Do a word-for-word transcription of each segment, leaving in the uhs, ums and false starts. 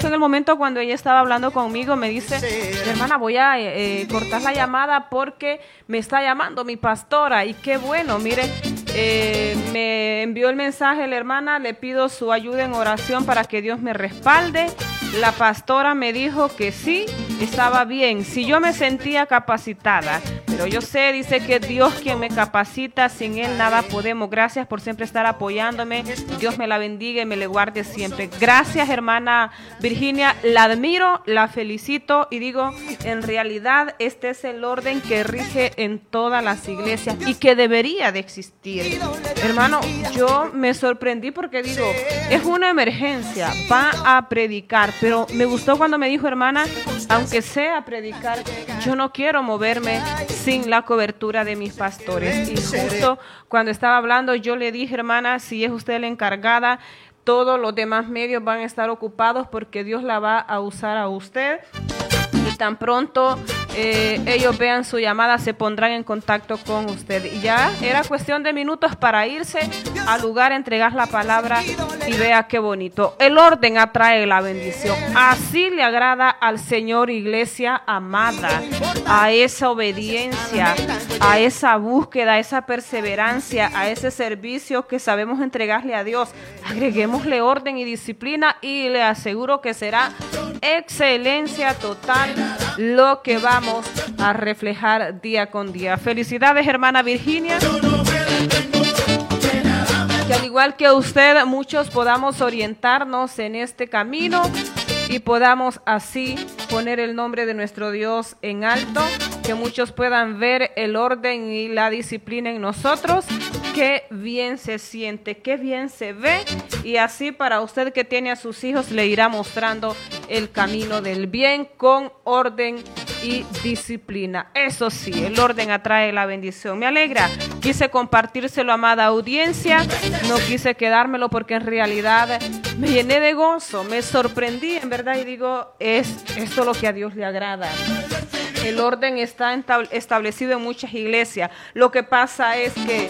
justo en el momento cuando ella estaba hablando conmigo, me dice, hermana, voy a eh, cortar la llamada porque me está llamando mi pastora. Y qué bueno, mire, eh, me envió el mensaje la hermana, le pido su ayuda en oración para que Dios me respalde. La pastora me dijo que sí, estaba bien, si yo me sentía capacitada. Pero yo sé, dice que Dios quien me capacita, sin Él nada podemos. Gracias por siempre estar apoyándome. Dios me la bendiga y me le guarde siempre. Gracias, hermana Virginia. La admiro, la felicito y digo, en realidad este es el orden que rige en todas las iglesias y que debería de existir. Hermano, yo me sorprendí porque digo, es una emergencia, va a predicar. Pero me gustó cuando me dijo, hermana, aunque sea predicar, yo no quiero moverme sin la cobertura de mis pastores. Y justo cuando estaba hablando, yo le dije, hermana, si es usted la encargada, todos los demás medios van a estar ocupados porque Dios la va a usar a usted. Y tan pronto eh, ellos vean su llamada, se pondrán en contacto con usted. Y ya era cuestión de minutos para irse al lugar, entregar la palabra y vea qué bonito. El orden atrae la bendición. Así le agrada al Señor, iglesia amada, a esa obediencia, a esa búsqueda, a esa perseverancia, a ese servicio que sabemos entregarle a Dios. Agreguémosle orden y disciplina y le aseguro que será excelencia total lo que vamos a reflejar día con día. Felicidades, hermana Virginia. Que al igual que usted, muchos podamos orientarnos en este camino y podamos así poner el nombre de nuestro Dios en alto, que muchos puedan ver el orden y la disciplina en nosotros. Qué bien se siente, qué bien se ve, y así para usted que tiene a sus hijos le irá mostrando el camino del bien con orden y disciplina. Eso sí, el orden atrae la bendición. Me alegra, quise compartírselo, amada audiencia, no quise quedármelo porque en realidad me llené de gozo, me sorprendí en verdad y digo, es esto lo que a Dios le agrada. El orden está establecido en muchas iglesias. Lo que pasa es que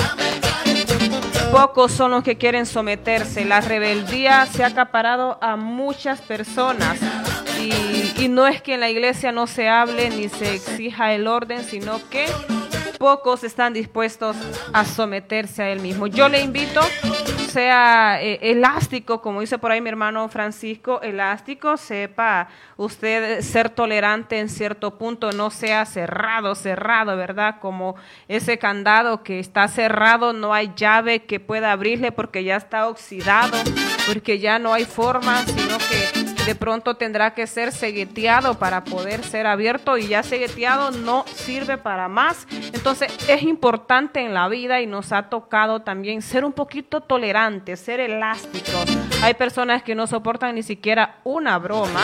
pocos son los que quieren someterse. La rebeldía se ha acaparado a muchas personas. Y, y no es que en la iglesia no se hable ni se exija el orden, sino que pocos están dispuestos a someterse a él mismo. Yo le invito, sea eh, elástico, como dice por ahí mi hermano Francisco, elástico, sepa usted ser tolerante en cierto punto, no sea cerrado, cerrado, ¿verdad? Como ese candado que está cerrado, no hay llave que pueda abrirle porque ya está oxidado, porque ya no hay forma, sino que de pronto tendrá que ser segueteado para poder ser abierto, y ya segueteado no sirve para más. Entonces es importante en la vida, y nos ha tocado también ser un poquito tolerantes, ser elásticos. Hay personas que no soportan ni siquiera una broma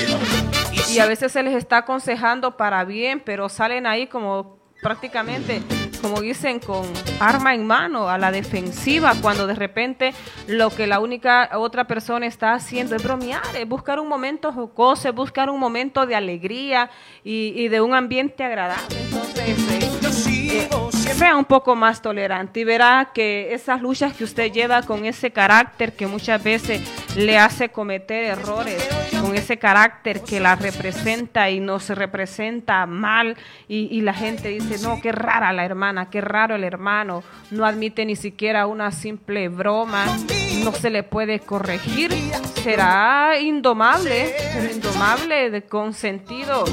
y a veces se les está aconsejando para bien, pero salen ahí como prácticamente, como dicen, con arma en mano, a la defensiva, cuando de repente lo que la única otra persona está haciendo es bromear, es buscar un momento jocoso, es buscar un momento de alegría y, y de un ambiente agradable. Entonces, eh, eh, sea un poco más tolerante y verá que esas luchas que usted lleva con ese carácter que muchas veces le hace cometer errores, con ese carácter que la representa y nos representa mal, y, y la gente dice, no, qué rara la hermana, qué raro el hermano, no admite ni siquiera una simple broma, no se le puede corregir, será indomable, pero indomable de consentido,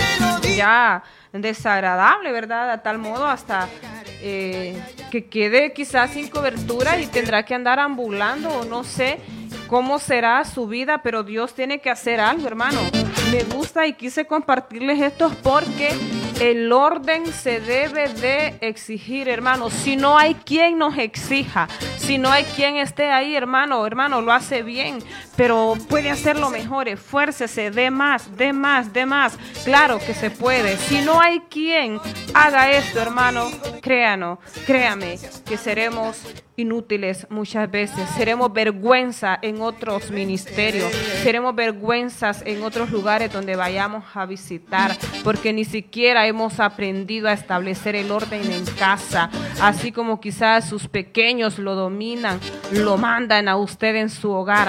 ya desagradable, ¿verdad? A tal modo hasta eh, que quede quizás sin cobertura y tendrá que andar ambulando, o no sé cómo será su vida, pero Dios tiene que hacer algo, hermano. Me gusta y quise compartirles esto porque el orden se debe de exigir, hermano. Si no hay quien nos exija, si no hay quien esté ahí, hermano, hermano, lo hace bien, pero puede hacerlo mejor, esfuércese, dé más, dé más, dé más. Claro que se puede. Si no hay quien haga esto, hermano, créanos, créame, que seremos inútiles muchas veces, seremos vergüenza en otros ministerios, seremos vergüenzas en otros lugares donde vayamos a visitar, porque ni siquiera hemos aprendido a establecer el orden en casa, así como quizás sus pequeños lo dominan, lo mandan a usted en su hogar.